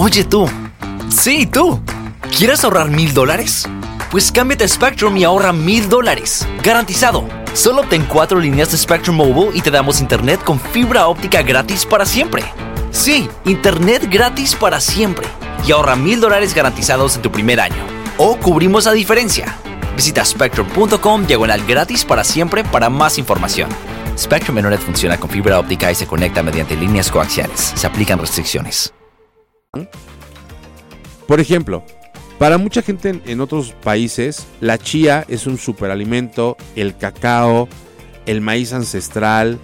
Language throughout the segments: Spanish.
Oye tú. Sí, tú. ¿Quieres ahorrar $1,000? Pues cámbiate a Spectrum y ahorra $1,000. Garantizado. Solo obtén 4 líneas de Spectrum Mobile y te damos internet con fibra óptica gratis para siempre. Sí, internet gratis para siempre. Y ahorra $1,000 garantizados en tu primer año. O cubrimos la diferencia. Visita spectrum.com/gratis para siempre para más información. Spectrum Internet funciona con fibra óptica y se conecta mediante líneas coaxiales. Se aplican restricciones. Por ejemplo, para mucha gente en otros países, la chía es un superalimento, el cacao, el maíz ancestral.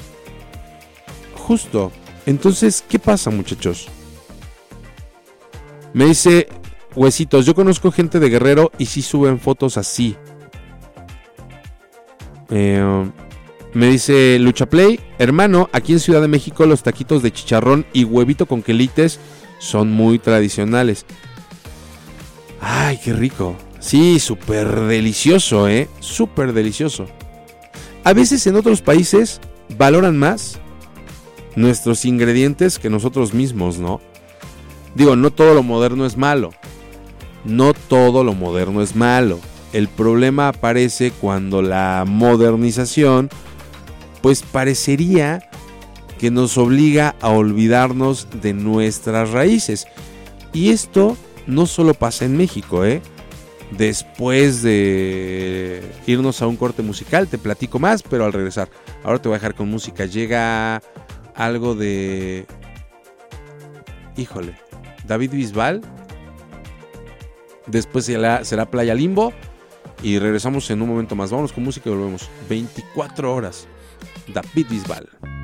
Justo. Entonces, ¿qué pasa, muchachos? Me dice Huesitos, yo conozco gente de Guerrero y sí suben fotos así. Me dice Lucha Play, hermano, aquí en Ciudad de México los taquitos de chicharrón y huevito con quelites son muy tradicionales. Ay, qué rico. Sí, súper delicioso, súper delicioso. A veces en otros países valoran más nuestros ingredientes que nosotros mismos, ¿no? Digo, no todo lo moderno es malo. No todo lo moderno es malo. El problema aparece cuando la modernización, pues parecería que nos obliga a olvidarnos de nuestras raíces. Y esto no solo pasa en México, Después de irnos a un corte musical, te platico más, pero al regresar. Ahora te voy a dejar con música. Llega algo de... Híjole, David Bisbal. Después será Playa Limbo. Y regresamos en un momento más. Vámonos con música y volvemos. 24 horas. David Bisbal.